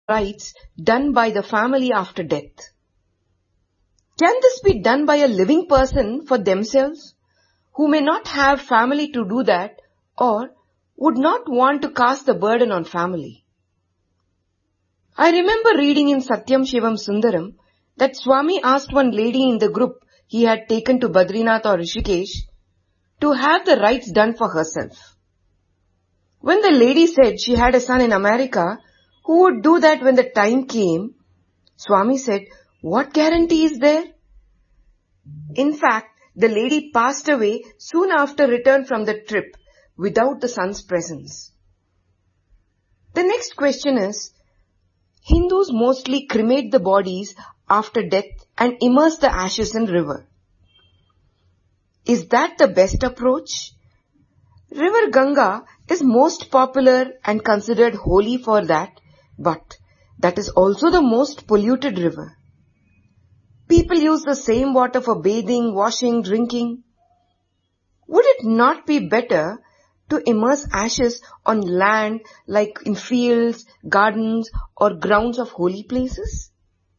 rites done by the family after death. Can this be done by a living person for themselves, who may not have family to do that or would not want to cast the burden on family? I remember reading in Satyam Shivam Sundaram that Swami asked one lady in the group he had taken to Badrinath or Rishikesh to have the rites done for herself. When the lady said she had a son in America who would do that when the time came, Swami said, "What guarantee is there?" In fact, the lady passed away soon after return from the trip without the son's presence. The next question is, Hindus mostly cremate the bodies after death and immerse the ashes in river. Is that the best approach? River Ganga is most popular and considered holy for that, but that is also the most polluted river. People use the same water for bathing, washing, drinking. Would it not be better to immerse ashes on land like in fields, gardens or grounds of holy places?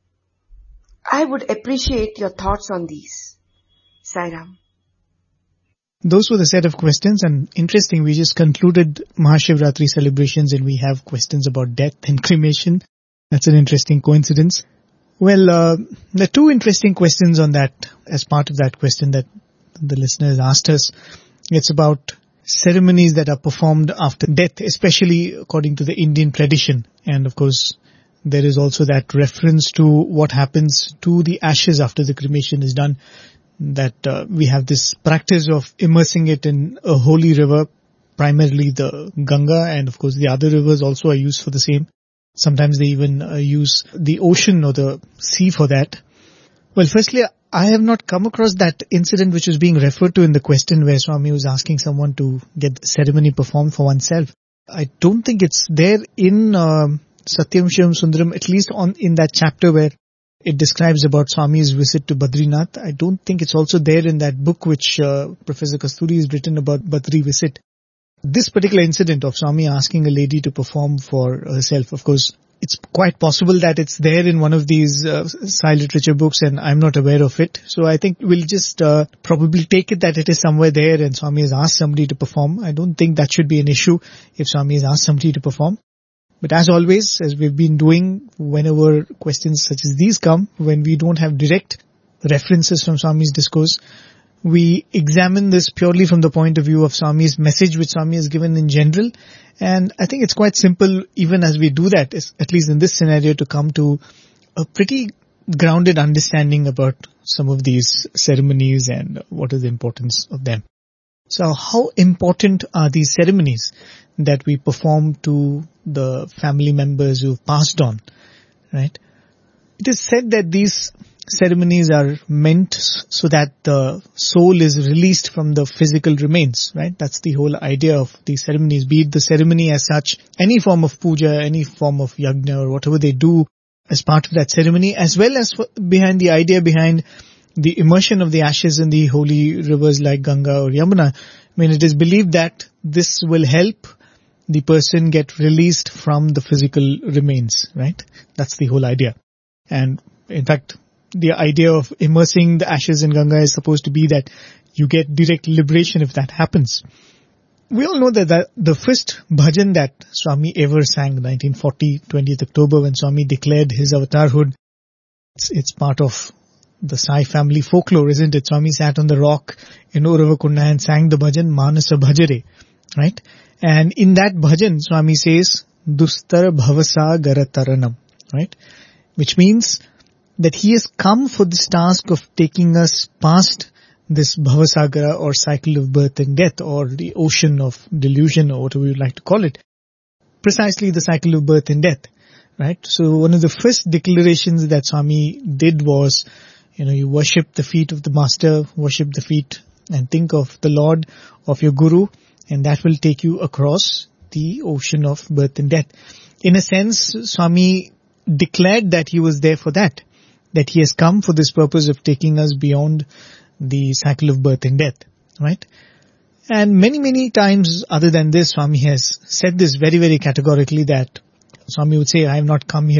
I would appreciate your thoughts on these. Sai Ram. Those were the set of questions, and interesting, we just concluded Mahashivratri celebrations and we have questions about death and cremation. That's an interesting coincidence. Well, there are two interesting questions on that as part of that question that the listeners asked us. It's about ceremonies that are performed after death, especially according to the Indian tradition. And of course, there is also that reference to what happens to the ashes after the cremation is done, that we have this practice of immersing it in a holy river, primarily the Ganga, and of course the other rivers also are used for the same. Sometimes they even use the ocean or the sea for that. Well, firstly, I have not come across that incident which was being referred to in the question where Swami was asking someone to get the ceremony performed for oneself. I don't think it's there in Satyam Shivam Sundaram, at least in that chapter where it describes about Swami's visit to Badrinath. I don't think it's also there in that book which Professor Kasturi has written about Badri visit. This particular incident of Swami asking a lady to perform for herself, of course, it's quite possible that it's there in one of these Sai literature books and I'm not aware of it. So I think we'll just probably take it that it is somewhere there and Swami has asked somebody to perform. I don't think that should be an issue if Swami has asked somebody to perform. But as always, as we've been doing whenever questions such as these come, when we don't have direct references from Swami's discourse, we examine this purely from the point of view of Swami's message which Swami has given in general. And I think it's quite simple, even as we do that, at least in this scenario, to come to a pretty grounded understanding about some of these ceremonies and what is the importance of them. So how important are these ceremonies that we perform to the family members who've passed on, right? It is said that these ceremonies are meant so that the soul is released from the physical remains, right? That's the whole idea of these ceremonies, be it the ceremony as such, any form of puja, any form of yajna or whatever they do as part of that ceremony, as well as behind the idea behind the immersion of the ashes in the holy rivers like Ganga or Yamuna. I mean, it is believed that this will help the person get released from the physical remains, right? That's the whole idea. And in fact, the idea of immersing the ashes in Ganga is supposed to be that you get direct liberation if that happens. We all know that the first bhajan that Swami ever sang, 1940, 20th October, when Swami declared his avatarhood, it's part of the Sai family folklore, isn't it? Swami sat on the rock in Uravakunda and sang the bhajan, Manasa Bhajare, right? And in that bhajan, Swami says, Dustar Bhavasa Garataranam, right? Which means that he has come for this task of taking us past this Bhavasagara or cycle of birth and death or the ocean of delusion or whatever you like to call it. Precisely the cycle of birth and death, right? So one of the first declarations that Swami did was, you worship the feet of the master, worship the feet and think of the Lord, of your Guru, and that will take you across the ocean of birth and death. In a sense, Swami declared that he was there for that he has come for this purpose of taking us beyond the cycle of birth and death, right? And many, many times other than this, Swami has said this very, very categorically that Swami would say, I have not come here